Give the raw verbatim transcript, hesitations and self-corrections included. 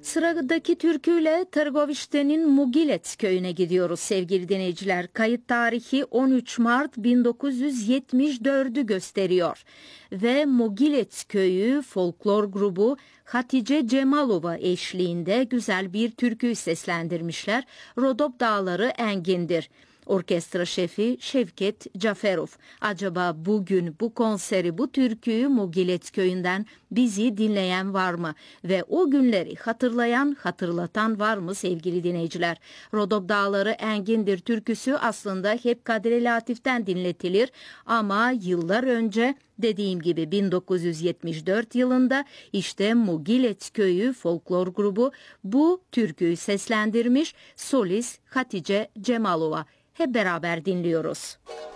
Sıradaki türküyle Tırgovişte'nin Mugilet köyüne gidiyoruz sevgili dinleyiciler. Kayıt tarihi on üç Mart bin dokuz yüz yetmiş dördü gösteriyor. Ve Mugilet köyü folklor grubu Hatice Cemalova eşliğinde güzel bir türkü seslendirmişler. Rodop Dağları Engin'dir. Orkestra şefi Şevket Caferov. Acaba bugün bu konseri, bu türküyü Mugilet köyünden bizi dinleyen var mı? Ve o günleri hatırlayan, hatırlatan var mı sevgili dinleyiciler? Rodop Dağları Engin'dir türküsü aslında hep Kadri Latif'ten dinletilir ama yıllar önce dediğim gibi bin dokuz yüz yetmiş dört yılında işte Mugilet köyü folklor grubu bu türküyü seslendirmiş, solist Hatice Cemalova. Hep beraber dinliyoruz.